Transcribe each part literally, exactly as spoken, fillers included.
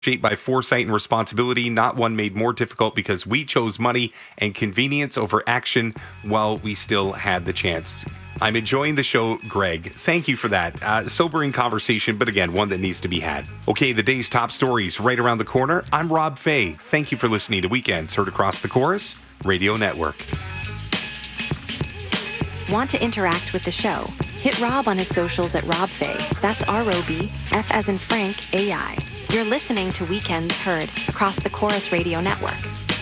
shaped by foresight and responsibility, not one made more difficult because we chose money and convenience over action while we still had the chance. I'm enjoying the show, Greg. Thank you for that. Uh, sobering conversation, but again, one that needs to be had. Okay, the day's top stories right around the corner. I'm Rob Fay. Thank you for listening to Weekends, heard across the Chorus Radio Network. Want to interact with the show? Hit Rob on his socials at Rob Fay. That's R O B, F as in Frank, A I. You're listening to Weekends Heard across the Chorus Radio Network.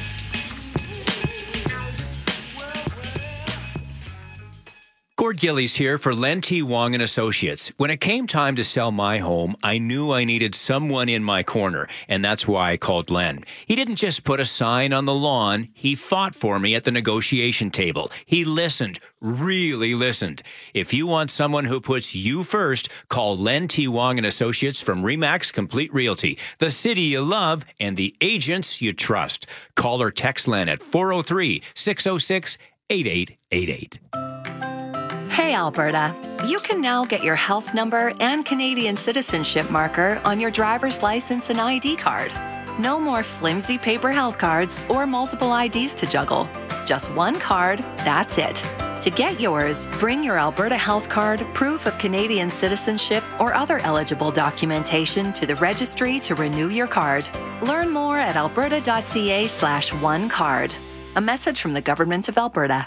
Gord Gillies here for Len T. Wong and Associates. When it came time to sell my home, I knew I needed someone in my corner, and that's why I called Len. He didn't just put a sign on the lawn, he fought for me at the negotiation table. He listened, really listened. If you want someone who puts you first, call Len T. Wong and Associates from Remax Complete Realty, the city you love and the agents you trust. Call or text Len at four oh three, six oh six, eight eight eight eight. Hey, Alberta. You can now get your health number and Canadian citizenship marker on your driver's license and I D card. No more flimsy paper health cards or multiple I Ds to juggle. Just one card, that's it. To get yours, bring your Alberta Health Card, proof of Canadian citizenship, or other eligible documentation to the registry to renew your card. Learn more at alberta.ca slash one card. A message from the Government of Alberta.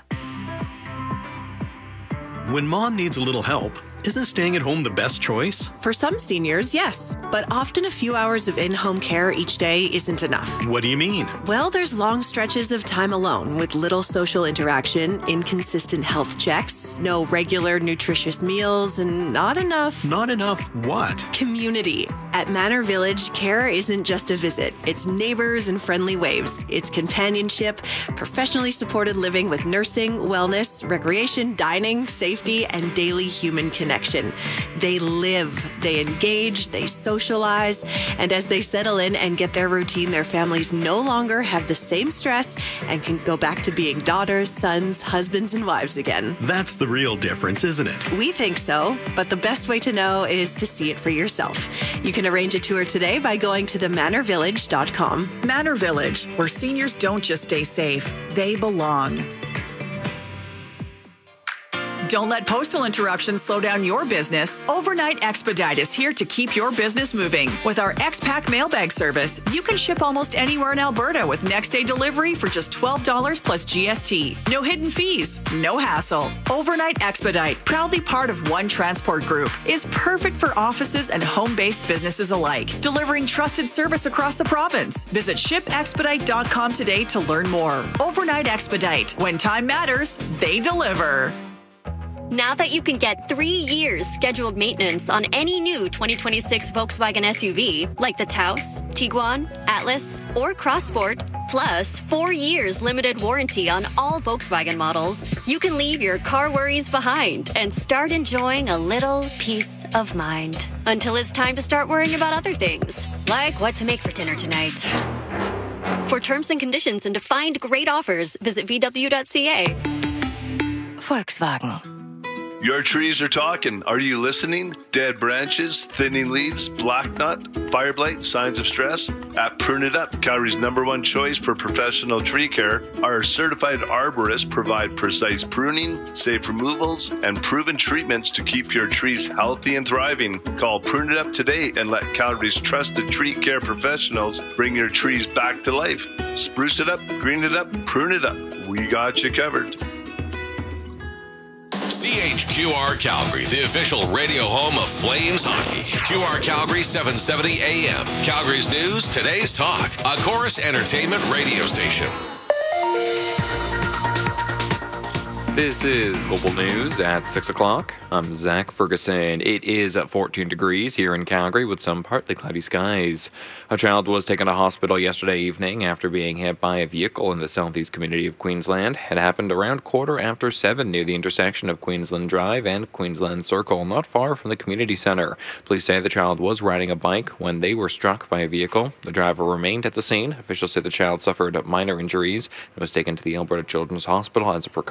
When mom needs a little help, isn't staying at home the best choice? For some seniors, yes. But often a few hours of in-home care each day isn't enough. What do you mean? Well, there's long stretches of time alone with little social interaction, inconsistent health checks, no regular nutritious meals, and not enough... Not enough what? Community. At Manor Village, care isn't just a visit. It's neighbors and friendly waves. It's companionship, professionally supported living with nursing, wellness, recreation, dining, safety, and daily human connection. They live, they engage, they socialize, and as they settle in and get their routine, their families no longer have the same stress and can go back to being daughters, sons, husbands, and wives again. That's the real difference, isn't it? We think so, but the best way to know is to see it for yourself. You can arrange a tour today by going to the manor village dot com. Manor Village, where seniors don't just stay safe, they belong. Don't let postal interruptions slow down your business. Overnight Expedite is here to keep your business moving. With our X-Pack mailbag service, you can ship almost anywhere in Alberta with next-day delivery for just twelve dollars plus G S T. No hidden fees, no hassle. Overnight Expedite, proudly part of One Transport Group, is perfect for offices and home-based businesses alike, delivering trusted service across the province. Visit ship expedite dot com today to learn more. Overnight Expedite. When time matters, they deliver. Now that you can get three years scheduled maintenance on any new twenty twenty-six Volkswagen S U V, like the Taos, Tiguan, Atlas, or Crossport, plus four years limited warranty on all Volkswagen models, you can leave your car worries behind and start enjoying a little peace of mind. Until it's time to start worrying about other things, like what to make for dinner tonight. For terms and conditions and to find great offers, visit v w dot c a. Volkswagen. Your trees are talking. Are you listening? Dead branches, thinning leaves, black knot, fire blight, signs of stress? At Prune It Up, Calgary's number one choice for professional tree care, our certified arborists provide precise pruning, safe removals, and proven treatments to keep your trees healthy and thriving. Call Prune It Up today and let Calgary's trusted tree care professionals bring your trees back to life. Spruce it up, green it up, prune it up. We got you covered. C H Q R Calgary, the official radio home of Flames hockey. Q R Calgary seven seventy A M. Calgary's news, today's talk. A Chorus Entertainment radio station. This is Global News at six o'clock. I'm Zach Ferguson. It is at fourteen degrees here in Calgary with some partly cloudy skies. A child was taken to hospital yesterday evening after being hit by a vehicle in the southeast community of Queensland. It happened around quarter after seven near the intersection of Queensland Drive and Queensland Circle, not far from the community centre. Police say the child was riding a bike when they were struck by a vehicle. The driver remained at the scene. Officials say the child suffered minor injuries and was taken to the Alberta Children's Hospital as a precaution.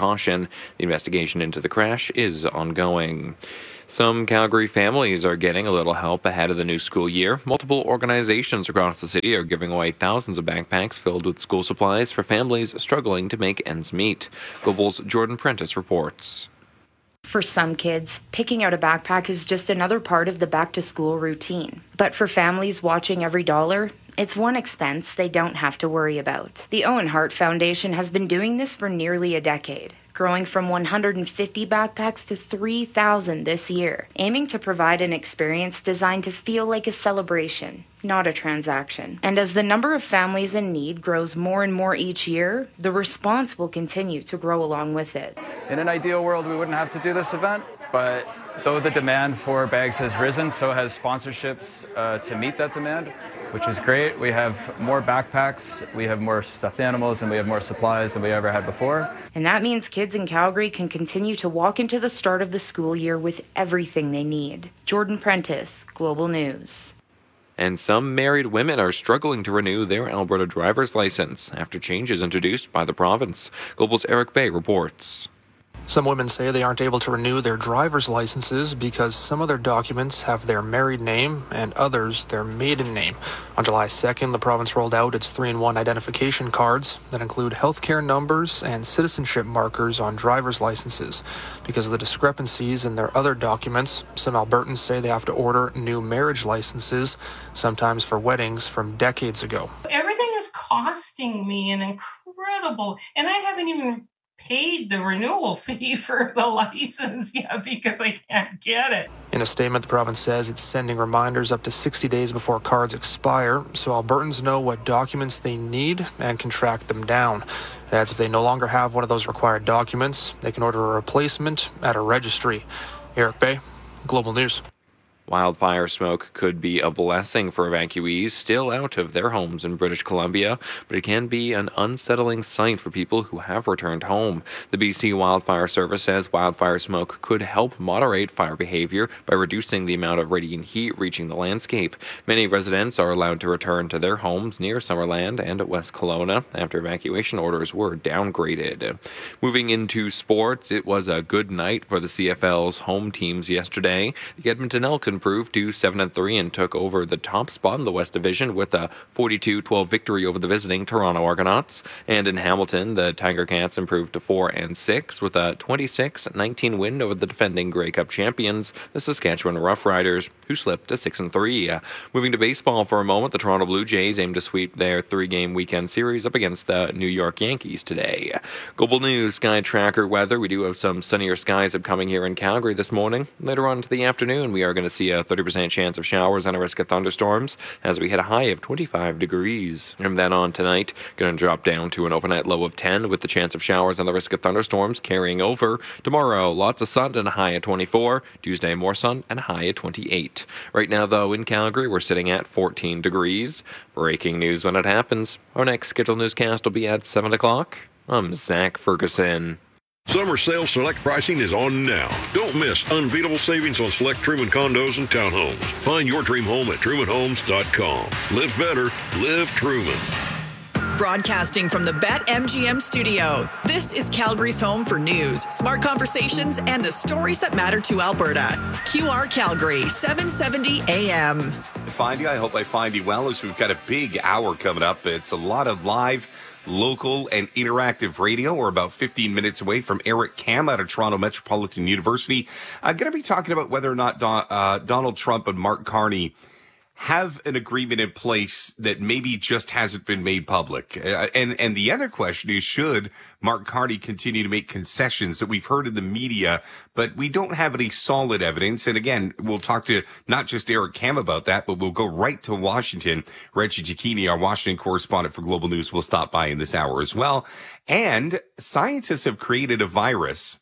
The investigation into the crash is ongoing. Some Calgary families are getting a little help ahead of the new school year. Multiple organizations across the city are giving away thousands of backpacks filled with school supplies for families struggling to make ends meet. Global's Jordan Prentice reports. For some kids, picking out a backpack is just another part of the back-to-school routine. But for families watching every dollar, it's one expense they don't have to worry about. The Owen Hart Foundation has been doing this for nearly a decade, growing from one hundred fifty backpacks to three thousand this year, aiming to provide an experience designed to feel like a celebration, not a transaction. And as the number of families in need grows more and more each year, the response will continue to grow along with it. In an ideal world, we wouldn't have to do this event, but though the demand for bags has risen, so has sponsorships uh, to meet that demand, which is great. We have more backpacks, we have more stuffed animals, and we have more supplies than we ever had before. And that means kids in Calgary can continue to walk into the start of the school year with everything they need. Jordan Prentice, Global News. And some married women are struggling to renew their Alberta driver's license after changes introduced by the province. Global's Eric Bay reports. Some women say they aren't able to renew their driver's licenses because some of their documents have their married name and others their maiden name. On July second, the province rolled out its three in one identification cards that include healthcare numbers and citizenship markers on driver's licenses. Because of the discrepancies in their other documents, some Albertans say they have to order new marriage licenses, sometimes for weddings from decades ago. Everything is costing me an incredible, and I haven't even paid the renewal fee for the license yet because I can't get it. In a statement, the province says it's sending reminders up to sixty days before cards expire, so Albertans know what documents they need and can track them down. It adds if they no longer have one of those required documents, they can order a replacement at a registry. Eric Bay, Global News. Wildfire smoke could be a blessing for evacuees still out of their homes in British Columbia, but it can be an unsettling sight for people who have returned home. The B C Wildfire Service says wildfire smoke could help moderate fire behavior by reducing the amount of radiant heat reaching the landscape. Many residents are allowed to return to their homes near Summerland and West Kelowna after evacuation orders were downgraded. Moving into sports, it was a good night for the C F L's home teams yesterday. The Edmonton Elk improved to seven and three and took over the top spot in the West Division with a forty-two twelve victory over the visiting Toronto Argonauts. And in Hamilton, the Tiger Cats improved to four and six with a twenty-six nineteen win over the defending Grey Cup champions, the Saskatchewan Roughriders, who slipped to six and three. Uh, moving to baseball for a moment, the Toronto Blue Jays aim to sweep their three-game weekend series up against the New York Yankees today. Global News Sky Tracker weather. We do have some sunnier skies upcoming here in Calgary this morning. Later on into the afternoon, we are going to see a thirty percent chance of showers and a risk of thunderstorms as we hit a high of twenty-five degrees. From then on tonight, going to drop down to an overnight low of ten with the chance of showers and the risk of thunderstorms carrying over. Tomorrow, lots of sun and a high at twenty-four. Tuesday, more sun and a high at twenty-eight. Right now, though, in Calgary, we're sitting at fourteen degrees. Breaking news when it happens. Our next scheduled newscast will be at seven o'clock. I'm Zach Ferguson. Summer Sale Select pricing is on now. Don't miss unbeatable savings on select Truman condos and townhomes. Find your dream home at truman homes dot com. Live better. Live Truman. Broadcasting from the BetMGM studio, this is Calgary's home for news, smart conversations, and the stories that matter to Alberta. Q R Calgary, seven seventy A M. Find you. I hope I find you well as we've got a big hour coming up. It's a lot of live, local, and interactive radio. We're about fifteen minutes away from Eric Kam out of Toronto Metropolitan University. I'm going to be talking about whether or not Don, uh, Donald Trump and Mark Carney have an agreement in place that maybe just hasn't been made public. Uh, and, and the other question is, should Mark Carney continue to make concessions that we've heard in the media, but we don't have any solid evidence? And again, we'll talk to not just Eric Kam about that, but we'll go right to Washington. Reggie Cicchini, our Washington correspondent for Global News, will stop by in this hour as well. And scientists have created a virus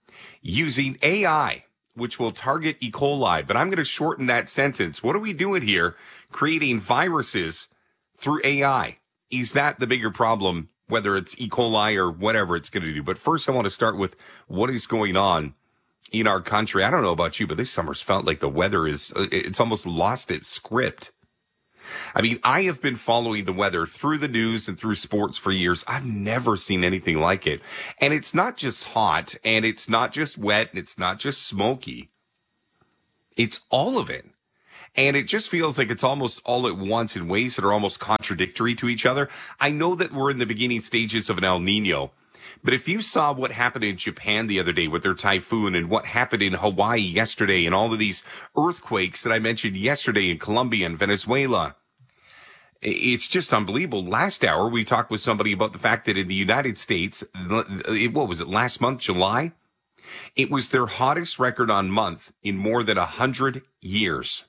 using A I, which will target E. coli. But I'm going to shorten that sentence. What are we doing here? Creating viruses through A I. Is that the bigger problem, whether it's E. coli or whatever it's going to do? But first, I want to start with what is going on in our country. I don't know about you, but this summer's felt like the weather is, it's almost lost its script. I mean, I have been following the weather through the news and through sports for years. I've never seen anything like it. And it's not just hot, and it's not just wet, and it's not just smoky. It's all of it. And it just feels like it's almost all at once in ways that are almost contradictory to each other. I know that we're in the beginning stages of an El Nino, but if you saw what happened in Japan the other day with their typhoon and what happened in Hawaii yesterday and all of these earthquakes that I mentioned yesterday in Colombia and Venezuela, it's just unbelievable. Last hour, we talked with somebody about the fact that in the United States, what was it, last month, July? It was their hottest record on month in more than one hundred years.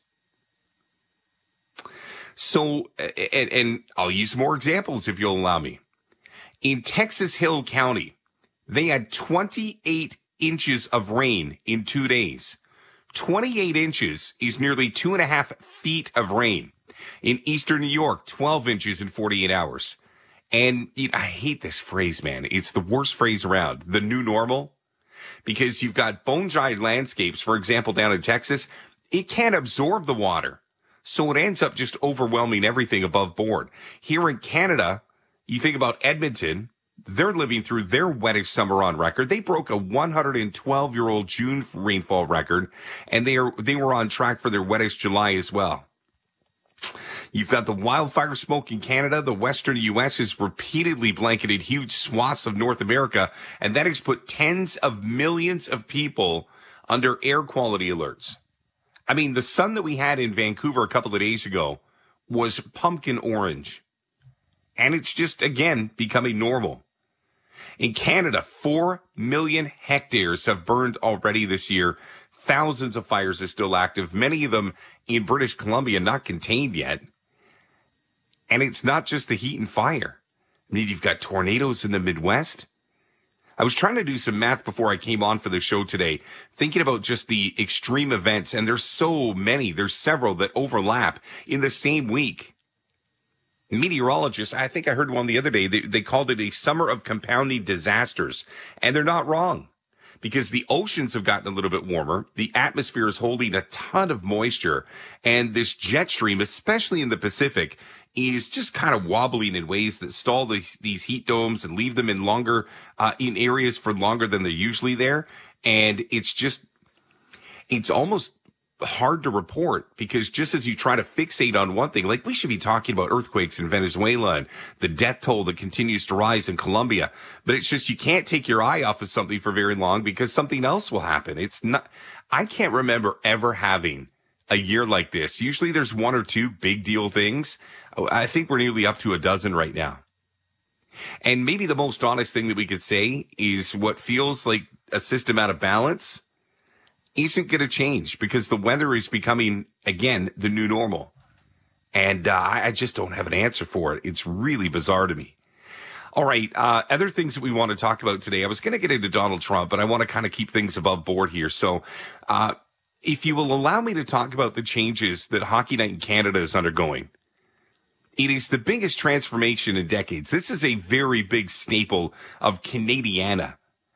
So, and, and I'll use more examples if you'll allow me. In Texas Hill County, they had twenty-eight inches of rain in two days. twenty-eight inches is nearly two and a half feet of rain. In eastern New York, twelve inches in forty-eight hours. And you know, I hate this phrase, man. It's the worst phrase around. The new normal. Because you've got bone-dry landscapes, for example, down in Texas. It can't absorb the water. So it ends up just overwhelming everything above board. Here in Canada, you think about Edmonton, they're living through their wettest summer on record. They broke a one hundred twelve-year-old June rainfall record, and they are they were on track for their wettest July as well. You've got the wildfire smoke in Canada. The western U S has repeatedly blanketed huge swaths of North America, and that has put tens of millions of people under air quality alerts. I mean, the sun that we had in Vancouver a couple of days ago was pumpkin orange. And it's just, again, becoming normal. In Canada, four million hectares have burned already this year. Thousands of fires are still active, many of them in British Columbia, not contained yet. And it's not just the heat and fire. I mean, you've got tornadoes in the Midwest. I was trying to do some math before I came on for the show today, thinking about just the extreme events, and there's so many, there's several that overlap in the same week. Meteorologists, I think I heard one the other day, they, they called it a summer of compounding disasters. And they're not wrong, because the oceans have gotten a little bit warmer. The atmosphere is holding a ton of moisture. And this jet stream, especially in the Pacific, is just kind of wobbling in ways that stall these, these heat domes and leave them in longer, uh, in areas for longer than they're usually there. And it's just, it's almost hard to report, because just as you try to fixate on one thing, like we should be talking about earthquakes in Venezuela and the death toll that continues to rise in Colombia, but it's just you can't take your eye off of something for very long because something else will happen. It's not, I can't remember ever having a year like this. Usually there's one or two big deal things. I think we're nearly up to a dozen right now. And maybe the most honest thing that we could say is what feels like a system out of balance isn't going to change, because the weather is becoming, again, the new normal. And uh, I just don't have an answer for it. It's really bizarre to me. All right. Uh, other things that we want to talk about today. I was going to get into Donald Trump, but I want to kind of keep things above board here. So uh, if you will allow me to talk about the changes that Hockey Night in Canada is undergoing. It is the biggest transformation in decades. This is a very big staple of Canadiana.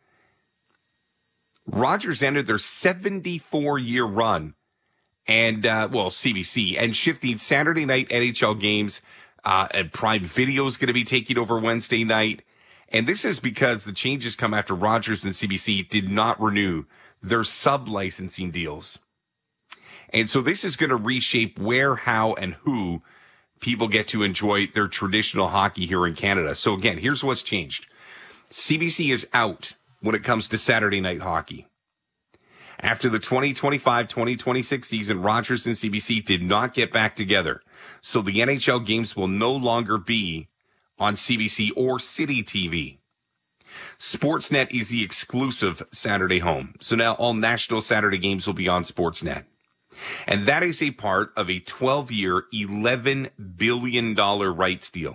Rogers ended their seventy-four-year run, and, uh, well, C B C, and shifting Saturday night N H L games, uh, and Prime Video is going to be taking over Wednesday night. And this is because the changes come after Rogers and C B C did not renew their sub-licensing deals. And so this is going to reshape where, how, and who people get to enjoy their traditional hockey here in Canada. So again, here's what's changed. C B C is out when it comes to Saturday night hockey. After the twenty twenty-five twenty twenty-six season, Rogers and C B C did not get back together. So the N H L games will no longer be on C B C or City T V. Sportsnet is the exclusive Saturday home. So now all national Saturday games will be on Sportsnet. And that is a part of a twelve-year, eleven billion dollars rights deal.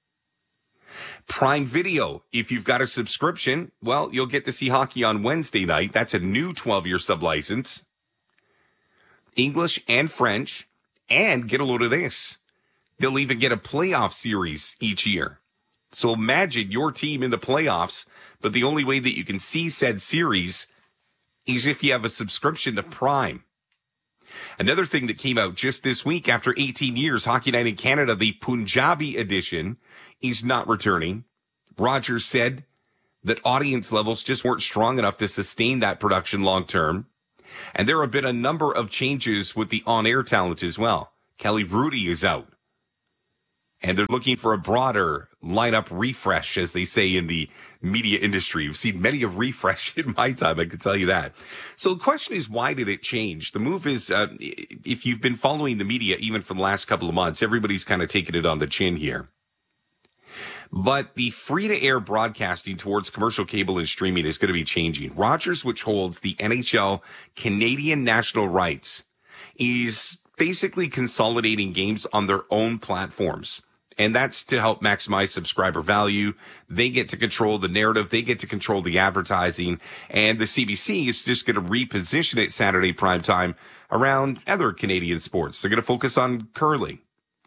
Prime Video, if you've got a subscription, well, you'll get to see hockey on Wednesday night. That's a new twelve-year sublicense. English and French. And get a load of this. They'll even get a playoff series each year. So imagine your team in the playoffs, but the only way that you can see said series is if you have a subscription to Prime. Another thing that came out just this week, after eighteen years, Hockey Night in Canada, the Punjabi edition, is not returning. Rogers said that audience levels just weren't strong enough to sustain that production long term. And there have been a number of changes with the on-air talent as well. Kelly Rudy is out. And they're looking for a broader lineup refresh, as they say in the media industry. You've seen many a refresh in my time, I can tell you that. So the question is, why did it change? The move is, uh, if you've been following the media even for the last couple of months, everybody's kind of taken it on the chin here. But the free-to-air broadcasting towards commercial cable and streaming is going to be changing. Rogers, which holds the N H L Canadian national rights, is basically consolidating games on their own platforms. And that's to help maximize subscriber value. They get to control the narrative. They get to control the advertising. And the C B C is just going to reposition it Saturday primetime around other Canadian sports. They're going to focus on curling.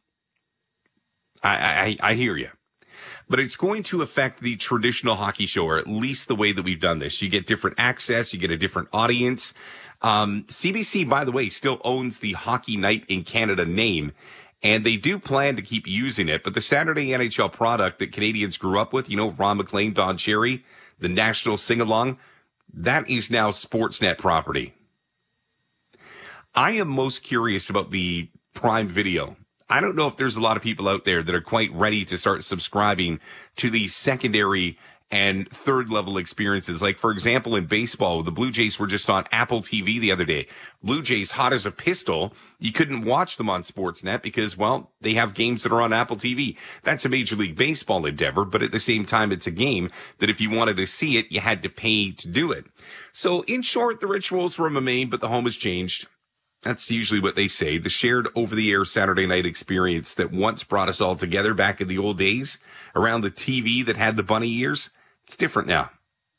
I, I, I hear you. But it's going to affect the traditional hockey show, or at least the way that we've done this. You get different access. You get a different audience. Um, C B C, by the way, still owns the Hockey Night in Canada name. And they do plan to keep using it. But the Saturday N H L product that Canadians grew up with, you know, Ron McLean, Don Cherry, the national sing-along, that is now Sportsnet property. I am most curious about the Prime Video. I don't know if there's a lot of people out there that are quite ready to start subscribing to the secondary and third level experiences. Like, for example, in baseball, the Blue Jays were just on Apple T V the other day. Blue Jays hot as a pistol. You couldn't watch them on Sportsnet because, well, they have games that are on Apple T V. That's a Major League Baseball endeavor, but at the same time, it's a game that if you wanted to see it, you had to pay to do it. So in short, the rituals remain, but the home has changed. That's usually what they say. The shared over-the-air Saturday night experience that once brought us all together back in the old days around the T V that had the bunny ears, it's different now.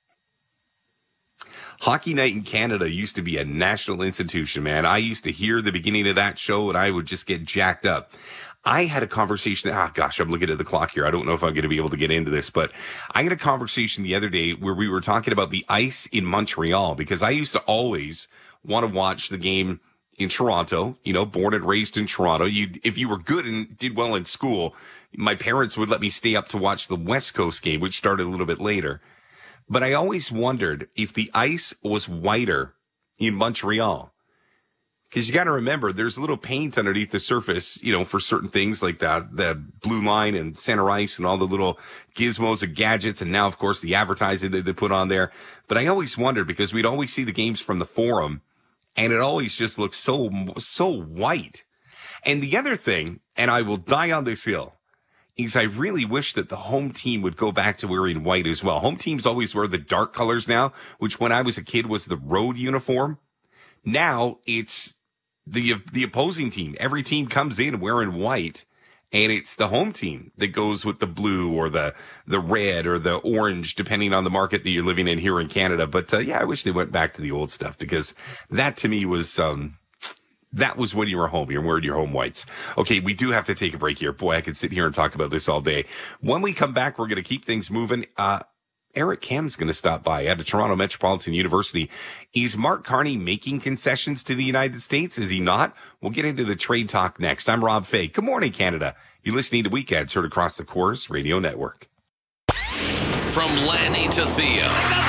Hockey Night in Canada used to be a national institution, man. I used to hear the beginning of that show and I would just get jacked up. I had a conversation. Ah, gosh, I'm looking at the clock here. I don't know if I'm going to be able to get into this, but I had a conversation the other day where we were talking about the ice in Montreal, because I used to always want to watch the game in Toronto, you know, born and raised in Toronto. You, if you were good and did well in school, my parents would let me stay up to watch the West Coast game, which started a little bit later. But I always wondered if the ice was whiter in Montreal. Because you got to remember, there's a little paint underneath the surface, you know, for certain things like that, the blue line and center ice and all the little gizmos and gadgets. And now, of course, the advertising that they put on there. But I always wondered, because we'd always see the games from the Forum, and it always just looks so, so white. And the other thing, and I will die on this hill, is I really wish that the home team would go back to wearing white as well. Home teams always wear the dark colors now, which when I was a kid was the road uniform. Now it's the the opposing team. Every team comes in wearing white, and it's the home team that goes with the blue or the the red or the orange, depending on the market that you're living in here in Canada. But uh, yeah, I wish they went back to the old stuff, because that to me was um that was when you were home. You're wearing your home whites. Okay, we do have to take a break here. Boy, I could sit here and talk about this all day. When we come back, we're going to keep things moving. Uh, Eric Kam's going to stop by at a Toronto Metropolitan University. Is Mark Carney making concessions to the United States? Is he not? We'll get into the trade talk next. I'm Rob Fay. Good morning, Canada. You're listening to Weekends, heard across the Chorus Radio Network. From Lanny to Theo.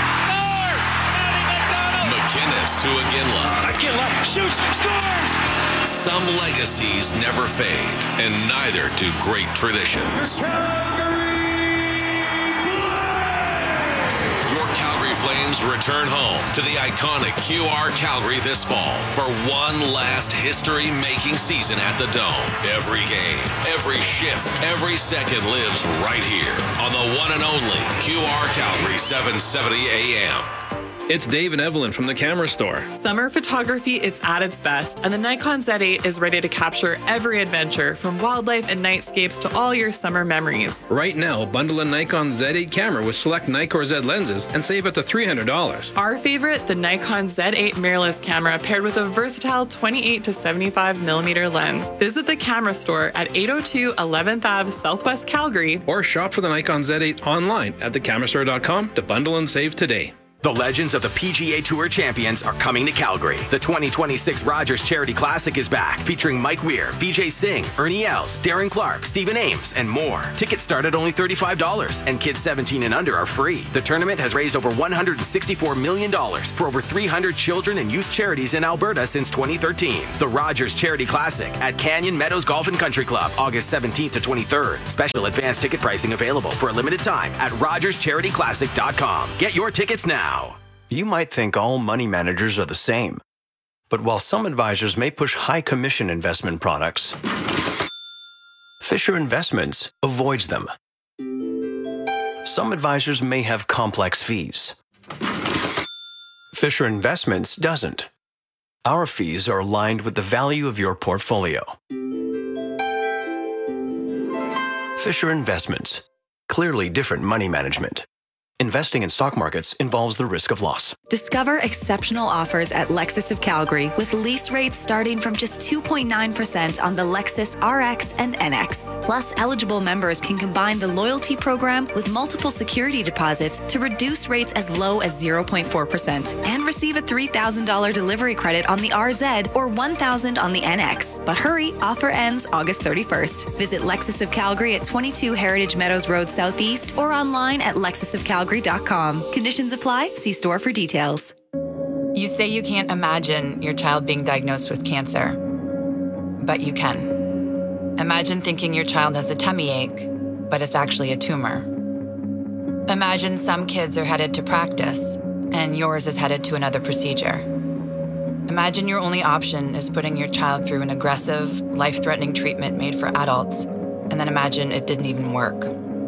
McInnes to Iginla. Iginla shoots, scores! Some legacies never fade, and neither do great traditions. Your Calgary Flames return home to the iconic Q R Calgary this fall for one last history-making season at the Dome. Every game, every shift, every second lives right here on the one and only Q R Calgary seven seventy A M. It's Dave and Evelyn from the Camera Store. Summer photography, it's at its best, and the Nikon Z eight is ready to capture every adventure, from wildlife and nightscapes to all your summer memories. Right now, bundle a Nikon Z eight camera with select Nikkor Z lenses and save up to three hundred dollars. Our favorite, the Nikon Z eight mirrorless camera paired with a versatile twenty-eight to seventy-five millimeter lens. Visit the Camera Store at eight oh two eleventh Avenue, Southwest Calgary. Or shop for the Nikon Z eight online at the camera store dot com to bundle and save today. The legends of the P G A Tour champions are coming to Calgary. The twenty twenty-six Rogers Charity Classic is back, featuring Mike Weir, Vijay Singh, Ernie Els, Darren Clark, Stephen Ames, and more. Tickets start at only thirty-five dollars, and kids seventeen and under are free. The tournament has raised over one hundred sixty-four million dollars for over three hundred children and youth charities in Alberta since twenty thirteen. The Rogers Charity Classic at Canyon Meadows Golf and Country Club, August seventeenth to twenty-third. Special advance ticket pricing available for a limited time at rogers charity classic dot com. Get your tickets now. You might think all money managers are the same. But while some advisors may push high commission investment products, Fisher Investments avoids them. Some advisors may have complex fees. Fisher Investments doesn't. Our fees are aligned with the value of your portfolio. Fisher Investments. Clearly different money management. Investing in stock markets involves the risk of loss. Discover exceptional offers at Lexus of Calgary with lease rates starting from just two point nine percent on the Lexus R X and N X. Plus, eligible members can combine the loyalty program with multiple security deposits to reduce rates as low as zero point four percent and receive a three thousand dollars delivery credit on the R Z or one thousand dollars on the N X. But hurry, offer ends August thirty-first. Visit Lexus of Calgary at twenty-two Heritage Meadows Road Southeast or online at lexus of calgary dot com. Conditions apply. See store for details. You say you can't imagine your child being diagnosed with cancer, but you can. Imagine thinking your child has a tummy ache, but it's actually a tumor. Imagine some kids are headed to practice, and yours is headed to another procedure. Imagine your only option is putting your child through an aggressive, life-threatening treatment made for adults, and then imagine it didn't even work.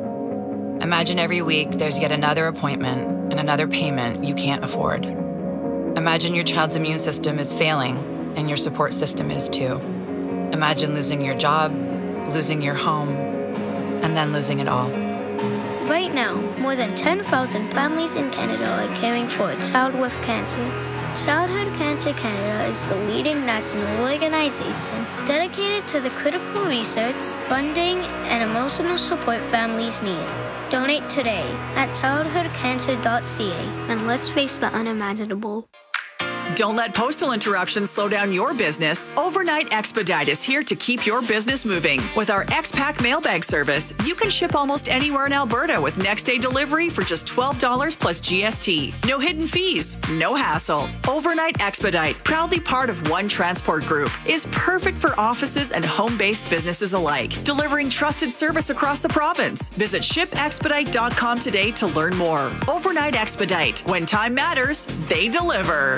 Imagine every week there's yet another appointment and another payment you can't afford. Imagine your child's immune system is failing and your support system is too. Imagine losing your job, losing your home, and then losing it all. Right now, more than ten thousand families in Canada are caring for a child with cancer. Childhood Cancer Canada is the leading national organization dedicated to the critical research, funding, and emotional support families need. Donate today at childhood cancer dot c a and let's face the unimaginable. Don't let postal interruptions slow down your business. Overnight Expedite is here to keep your business moving. With our X-Pack mailbag service, you can ship almost anywhere in Alberta with next-day delivery for just twelve dollars plus G S T. No hidden fees, no hassle. Overnight Expedite, proudly part of One Transport Group, is perfect for offices and home-based businesses alike, delivering trusted service across the province. Visit ship expedite dot com today to learn more. Overnight Expedite. When time matters, they deliver.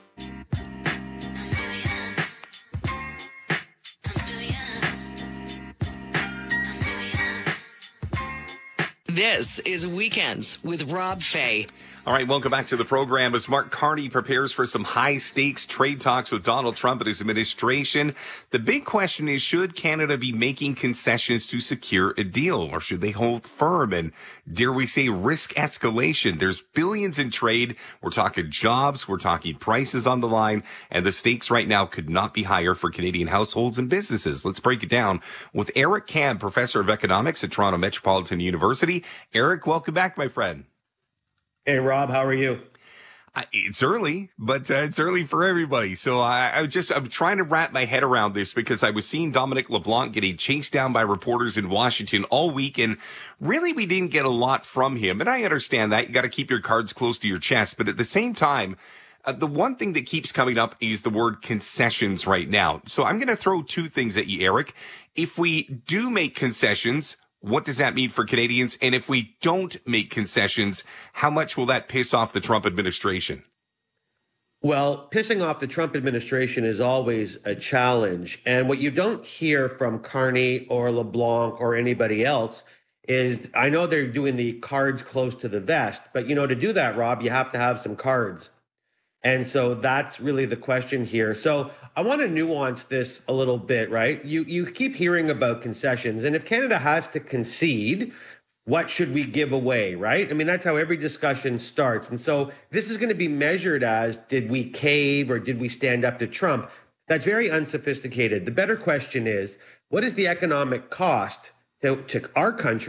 This is Weekends with Rob Fay. All right, welcome back to the program. As Mark Carney prepares for some high-stakes trade talks with Donald Trump and his administration, the big question is, should Canada be making concessions to secure a deal, or should they hold firm and, dare we say, risk escalation? There's billions in trade. We're talking jobs. We're talking prices on the line, and the stakes right now could not be higher for Canadian households and businesses. Let's break it down with Eric Kam, professor of economics at Toronto Metropolitan University. Eric, welcome back, my friend. Hey, Rob, how are you? Uh, it's early, but uh, it's early for everybody. So I, I was just, I'm trying to wrap my head around this because I was seeing Dominic LeBlanc getting chased down by reporters in Washington all week. And really, we didn't get a lot from him. And I understand that. You got to keep your cards close to your chest. But at the same time, uh, the one thing that keeps coming up is the word concessions right now. So I'm going to throw two things at you, Eric. If we do make concessions, what does that mean for Canadians? And if we don't make concessions, how much will that piss off the Trump administration? Well, pissing off the Trump administration is always a challenge. And what you don't hear from Carney or LeBlanc or anybody else is, I know they're doing the cards close to the vest, but, you know, to do that, Rob, you have to have some cards. And so that's really the question here. So I want to nuance this a little bit, right? You you keep hearing about concessions, and if Canada has to concede, what should we give away, right? I mean, that's how every discussion starts. And so this is going to be measured as, did we cave or did we stand up to Trump? That's very unsophisticated. The better question is, what is the economic cost to, to our country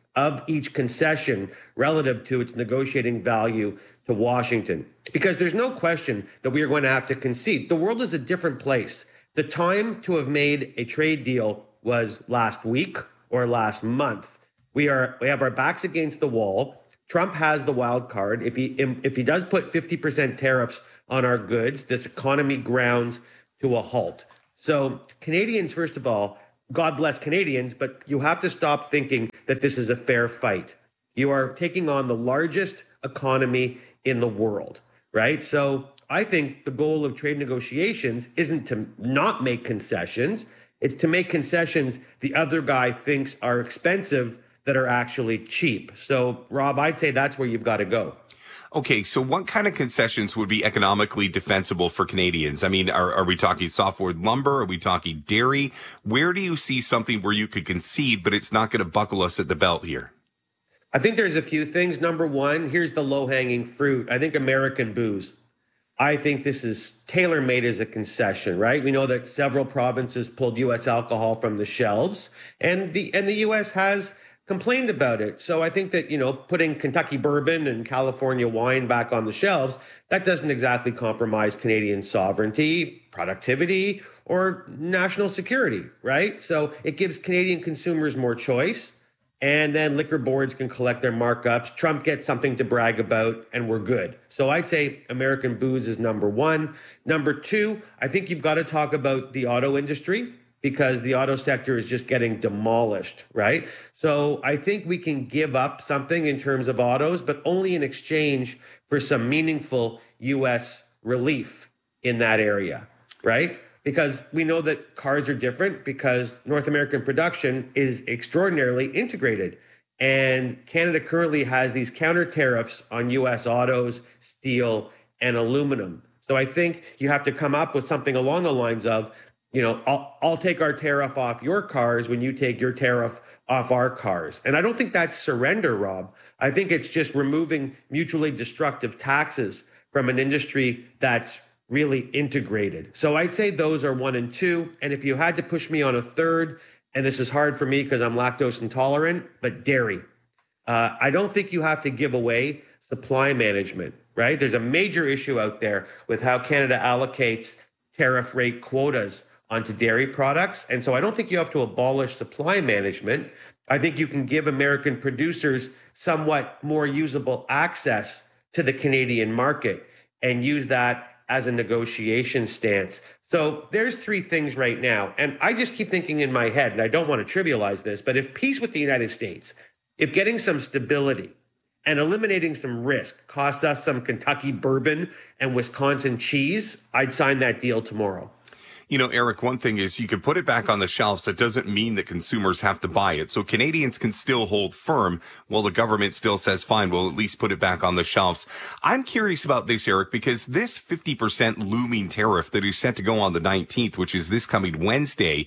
of each concession relative to its negotiating value to Washington. Because there's no question that we are going to have to concede. The world is a different place. The time to have made a trade deal was last week or last month. We are we have our backs against the wall. Trump has the wild card. If he if he does put fifty percent tariffs on our goods, this economy grounds to a halt. So Canadians, first of all, God bless Canadians, but you have to stop thinking that this is a fair fight. You are taking on the largest economy in the world, right? So I think the goal of trade negotiations isn't to not make concessions. It's to make concessions the other guy thinks are expensive that are actually cheap. So, Rob, I'd say that's where you've got to go. Okay, so what kind of concessions would be economically defensible for Canadians? I mean, are, are we talking softwood lumber? Are we talking dairy? Where do you see something where you could concede, but it's not going to buckle us at the belt here? I think there's a few things. Number one, here's the low-hanging fruit. I think American booze. I think this is tailor-made as a concession, right? We know that several provinces pulled U S alcohol from the shelves, and the and the U S has complained about it. So I think that, you know, putting Kentucky bourbon and California wine back on the shelves, that doesn't exactly compromise Canadian sovereignty, productivity, or national security, right? So it gives Canadian consumers more choice. And then liquor boards can collect their markups. Trump gets something to brag about, and we're good. So I'd say American booze is number one. Number two, I think you've got to talk about the auto industry, because the auto sector is just getting demolished, right? So I think we can give up something in terms of autos, but only in exchange for some meaningful U S relief in that area, right? Because we know that cars are different, because North American production is extraordinarily integrated. And Canada currently has these counter tariffs on U S autos, steel, and aluminum. So I think you have to come up with something along the lines of, you know, I'll, I'll take our tariff off your cars when you take your tariff off our cars. And I don't think that's surrender, Rob. I think it's just removing mutually destructive taxes from an industry that's really integrated. So I'd say those are one and two. And if you had to push me on a third, and this is hard for me because I'm lactose intolerant, but dairy. Uh, I don't think you have to give away supply management, right? There's a major issue out there with how Canada allocates tariff rate quotas onto dairy products. And so I don't think you have to abolish supply management. I think you can give American producers somewhat more usable access to the Canadian market and use that as a negotiation stance. So there's three things right now. And I just keep thinking in my head, and I don't want to trivialize this, but if peace with the United States, if getting some stability and eliminating some risk costs us some Kentucky bourbon and Wisconsin cheese, I'd sign that deal tomorrow. You know, Eric, one thing is you can put it back on the shelves. That doesn't mean that consumers have to buy it. So Canadians can still hold firm while the government still says, fine, we'll at least put it back on the shelves. I'm curious about this, Eric, because this fifty percent looming tariff that is set to go on the nineteenth, which is this coming Wednesday,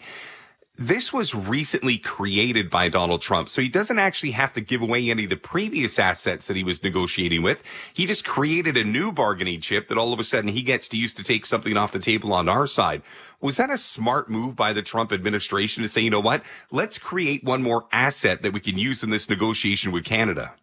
this was recently created by Donald Trump, so he doesn't actually have to give away any of the previous assets that he was negotiating with. He just created a new bargaining chip that all of a sudden he gets to use to take something off the table on our side. Was that a smart move by the Trump administration to say, you know what, let's create one more asset that we can use in this negotiation with Canada?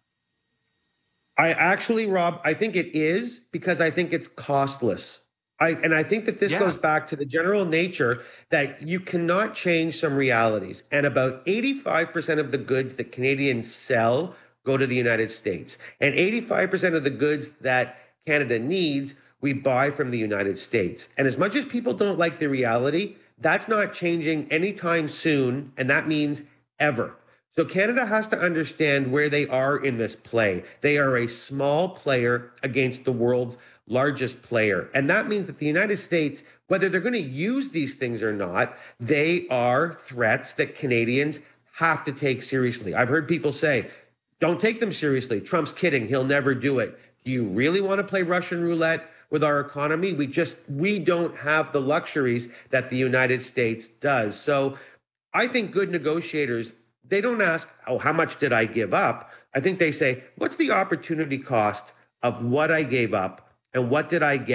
I actually, Rob, I think it is, because I think it's costless. I, and I think that this yeah. goes back to the general nature that you cannot change some realities. And about eighty-five percent of the goods that Canadians sell go to the United States. And eighty-five percent of the goods that Canada needs, we buy from the United States. And as much as people don't like the reality, that's not changing anytime soon. And that means ever. So Canada has to understand where they are in this play. They are a small player against the world's largest player. And that means that the United States, whether they're going to use these things or not, they are threats that Canadians have to take seriously. I've heard people say, don't take them seriously. Trump's kidding. He'll never do it. Do you really want to play Russian roulette with our economy? We just, we don't have the luxuries that the United States does. So I think good negotiators, they don't ask, oh, how much did I give up? I think they say, what's the opportunity cost of what I gave up? And what did I get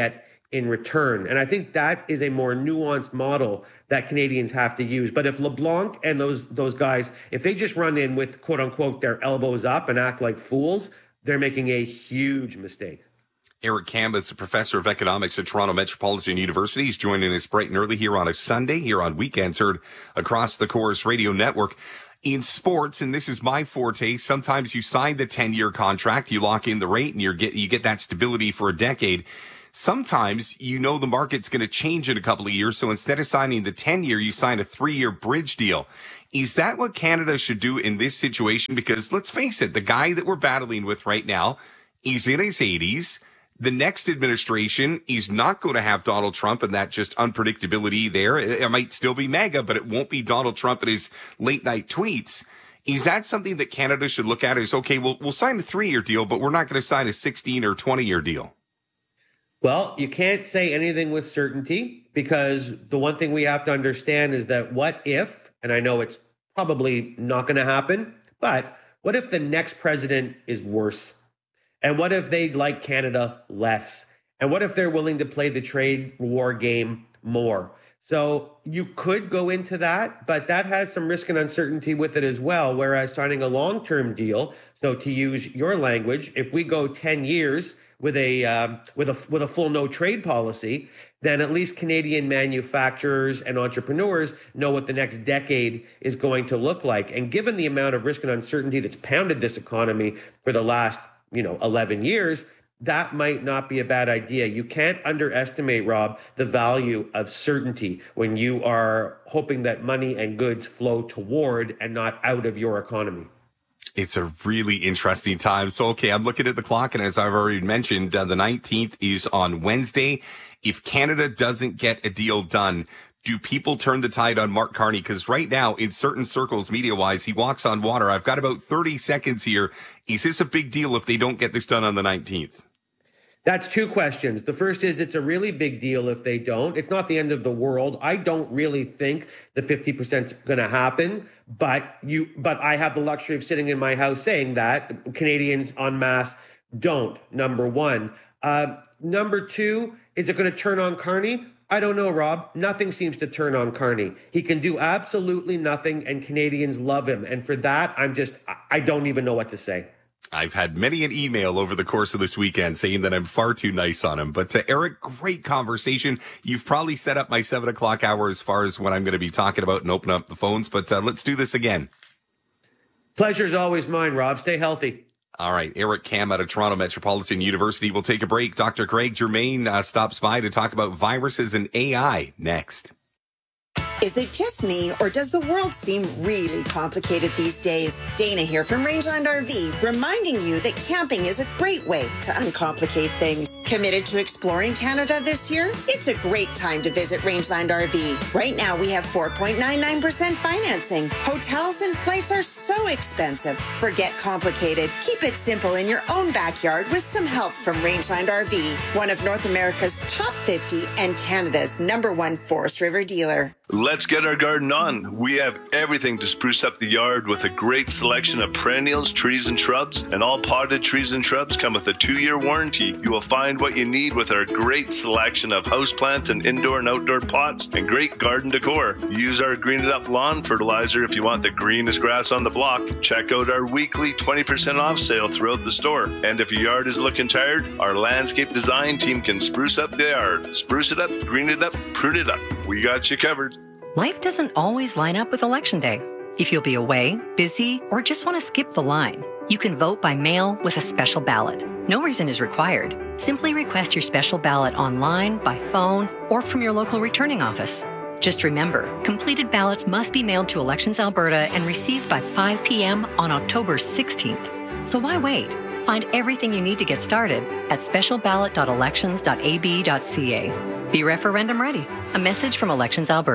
in return. And I think that is a more nuanced model that Canadians have to use. But if LeBlanc and those those guys, if they just run in with, quote unquote, their elbows up and act like fools, they're making a huge mistake. Eric Kam is a professor of economics at Toronto Metropolitan University. He's joining us bright and early here on a Sunday, here on Weekends, heard across the Chorus Radio Network. In sports, and this is my forte, sometimes you sign the ten-year contract, you lock in the rate, and you get you get that stability for a decade. Sometimes you know the market's going to change in a couple of years, so instead of signing the ten-year, you sign a three-year bridge deal. Is that what Canada should do in this situation? Because let's face it, the guy that we're battling with right now, he's in his eighties. The next administration is not going to have Donald Trump and that just unpredictability there. It, it might still be MAGA, but it won't be Donald Trump and his late night tweets. Is that something that Canada should look at as, okay, we'll, we'll sign a three-year deal, but we're not going to sign a sixteen or twenty-year deal? Well, you can't say anything with certainty, because the one thing we have to understand is that what if, and I know it's probably not going to happen, but what if the next president is worse? And what if they like Canada less? And what if they're willing to play the trade war game more? So you could go into that, but that has some risk and uncertainty with it as well. Whereas signing a long-term deal, so to use your language, if we go ten years with a uh, with a with a full no trade policy, then at least Canadian manufacturers and entrepreneurs know what the next decade is going to look like. And given the amount of risk and uncertainty that's pounded this economy for the last you know, eleven years, that might not be a bad idea. You can't underestimate, Rob, the value of certainty when you are hoping that money and goods flow toward and not out of your economy. It's a really interesting time. So, okay, I'm looking at the clock, and as I've already mentioned, uh, the nineteenth is on Wednesday. If Canada doesn't get a deal done, do people turn the tide on Mark Carney? Because right now, in certain circles, media-wise, he walks on water. I've got about thirty seconds here. Is this a big deal if they don't get this done on the nineteenth? That's two questions. The first is it's a really big deal if they don't. It's not the end of the world. I don't really think the fifty percent is going to happen, but you, but I have the luxury of sitting in my house saying that Canadians en masse don't, number one. Uh, number two, is it going to turn on Carney? I don't know, Rob. Nothing seems to turn on Carney. He can do absolutely nothing, and Canadians love him. And for that, I'm just, I don't even know what to say. I've had many an email over the course of this weekend saying that I'm far too nice on him. But uh, Eric, great conversation. You've probably set up my seven o'clock hour as far as what I'm going to be talking about and open up the phones. But uh, let's do this again. Pleasure's always mine, Rob. Stay healthy. All right. Eric Kam out of Toronto Metropolitan University. We'll take a break. Doctor Craig Germain uh, stops by to talk about viruses and A I next. Is it just me, or does the world seem really complicated these days? Dana here from Rangeland R V, reminding you that camping is a great way to uncomplicate things. Committed to exploring Canada this year? It's a great time to visit Rangeland R V. Right now, we have four point nine nine percent financing. Hotels and flights are so expensive. Forget complicated. Keep it simple in your own backyard with some help from Rangeland R V, one of North America's top fifty and Canada's number one Forest River dealer. Let's get our garden on. We have everything to spruce up the yard with a great selection of perennials, trees, and shrubs. And all potted trees and shrubs come with a two-year warranty. You will find what you need with our great selection of houseplants and indoor and outdoor pots and great garden decor. Use our Green It Up lawn fertilizer if you want the greenest grass on the block. Check out our weekly twenty percent off sale throughout the store. And if your yard is looking tired, our landscape design team can spruce up the yard. Spruce it up, green it up, prune it up. We got you covered. Life doesn't always line up with Election Day. If you'll be away, busy, or just want to skip the line, you can vote by mail with a special ballot. No reason is required. Simply request your special ballot online, by phone, or from your local returning office. Just remember, completed ballots must be mailed to Elections Alberta and received by five p.m. on October sixteenth. So why wait? Find everything you need to get started at special ballot dot elections dot a b dot c a. Be referendum ready. A message from Elections Alberta.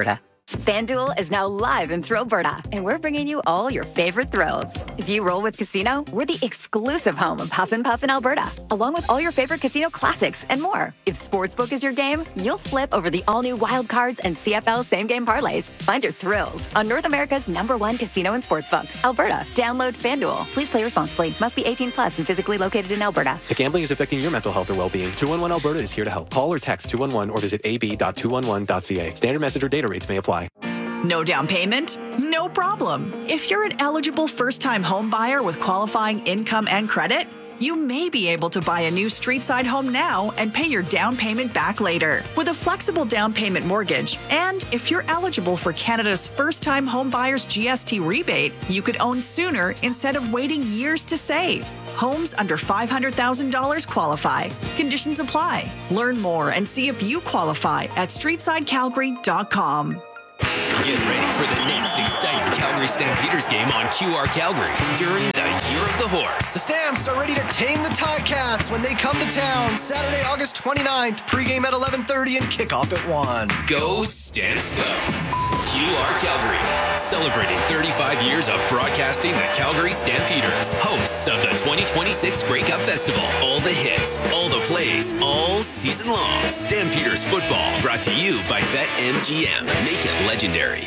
FanDuel is now live in Thrillberta, and we're bringing you all your favorite thrills. If you roll with Casino, we're the exclusive home of Huff and Puff in Alberta, along with all your favorite casino classics and more. If Sportsbook is your game, you'll flip over the all-new Wild Cards and C F L same-game parlays. Find your thrills on North America's number one casino and sportsbook, Alberta. Download FanDuel. Please play responsibly. Must be eighteen plus and physically located in Alberta. If gambling is affecting your mental health or well-being, two one one Alberta is here to help. Call or text two one one or visit a b dot two one one dot c a. Standard message or data rates may apply. No down payment? No problem. If you're an eligible first-time home buyer with qualifying income and credit, you may be able to buy a new street-side home now and pay your down payment back later with a flexible down payment mortgage. And if you're eligible for Canada's first-time home buyers G S T rebate, you could own sooner instead of waiting years to save. Homes under five hundred thousand dollars qualify. Conditions apply. Learn more and see if you qualify at streetside calgary dot com. Get ready for the next exciting Calgary Stampeders game on Q R Calgary during the Year of the Horse. The Stamps are ready to tame the Ticats when they come to town. Saturday, August twenty-ninth, pregame at eleven thirty and kickoff at one. Go Stamps Go! Q R Calgary, celebrating thirty-five years of broadcasting the Calgary Stampeders, hosts of the twenty twenty-six Grey Cup Festival. All the hits, all the plays, all season long. Stampeders football, brought to you by BetMGM. Make it legendary.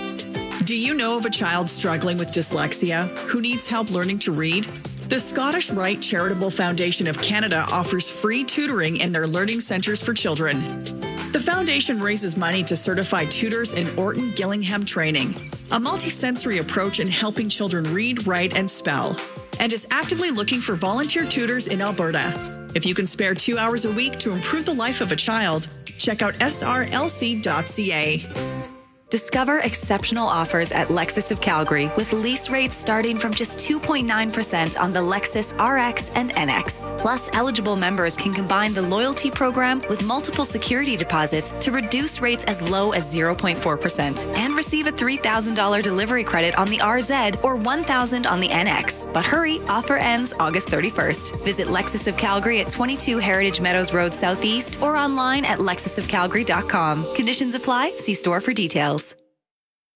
Do you know of a child struggling with dyslexia who needs help learning to read? The Scottish Rite Charitable Foundation of Canada offers free tutoring in their learning centres for children. The foundation raises money to certify tutors in Orton Gillingham training, a multisensory approach in helping children read, write, and spell, and is actively looking for volunteer tutors in Alberta. If you can spare two hours a week to improve the life of a child, check out s r l c dot c a. Discover exceptional offers at Lexus of Calgary with lease rates starting from just two point nine percent on the Lexus R X and N X. Plus, eligible members can combine the loyalty program with multiple security deposits to reduce rates as low as zero point four percent and receive a three thousand dollars delivery credit on the R Z or one thousand dollars on the N X. But hurry, offer ends August thirty-first. Visit Lexus of Calgary at twenty-two Heritage Meadows Road Southeast or online at lexus of calgary dot com. Conditions apply. See store for details.